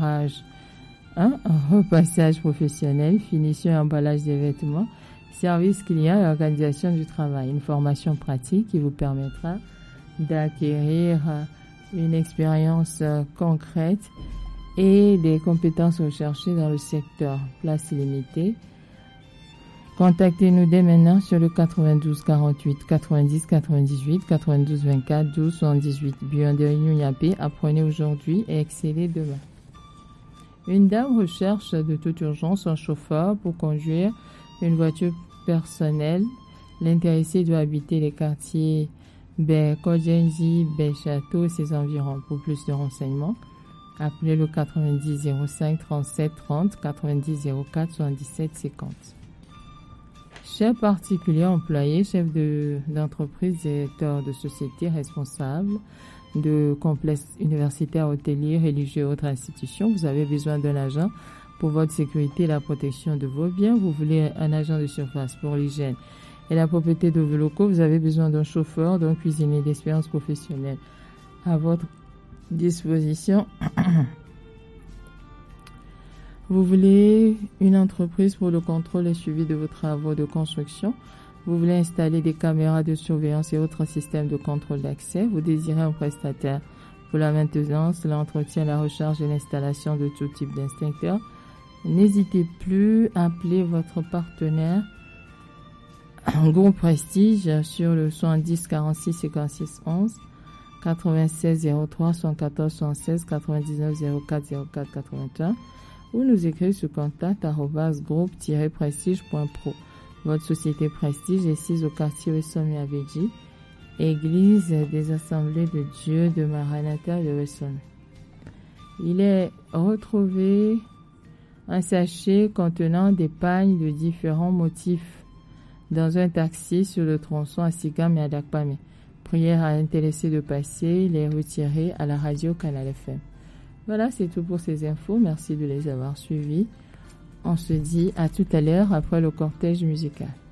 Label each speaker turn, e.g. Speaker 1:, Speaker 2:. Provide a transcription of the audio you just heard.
Speaker 1: repérage, repassage professionnel, finition et emballage des vêtements, service client et organisation du travail. Une formation pratique qui vous permettra d'acquérir une expérience concrète et des compétences recherchées dans le secteur. Place illimitée. Contactez-nous dès maintenant sur le 92 48 90 98 92 24 12 78. Bureau de Réunion Yapé. Apprenez aujourd'hui et excellez demain. Une dame recherche de toute urgence un chauffeur pour conduire une voiture personnelle. L'intéressé doit habiter les quartiers Kodjenji, Château et ses environs. Pour plus de renseignements, appelez le 90 05 37 30 90 04 77 50. Chef particulier, employé, chef d'entreprise, directeur de société, responsable de complexe universitaire, hôtelier, religieux et autres institutions. Vous avez besoin d'un agent pour votre sécurité et la protection de vos biens. Vous voulez un agent de surface pour l'hygiène et la propreté de vos locaux. Vous avez besoin d'un chauffeur, d'un cuisinier d'expérience professionnelle à votre disposition. Vous voulez une entreprise pour le contrôle et suivi de vos travaux de construction. Vous voulez installer des caméras de surveillance et autres systèmes de contrôle d'accès. Vous désirez un prestataire pour la maintenance, l'entretien, la recharge et l'installation de tout type d'instincteurs. N'hésitez plus à appeler votre partenaire Groupe Prestige sur le 70 46 56 11 96 03 74 76 99 04 04 81 ou nous écrire sur contact@groupe-prestige.pro. Votre société Prestige est sise au quartier Wessomi Aveji, Église des Assemblées de Dieu de Maranatha de Wessomi. Il est retrouvé un sachet contenant des pagnes de différents motifs dans un taxi sur le tronçon à Sigam et à Dakpame. Prière à intéressé de passer, les retirer à la radio Canal FM. Voilà, c'est tout pour ces infos. Merci de les avoir suivis. On se dit à tout à l'heure après le cortège musical.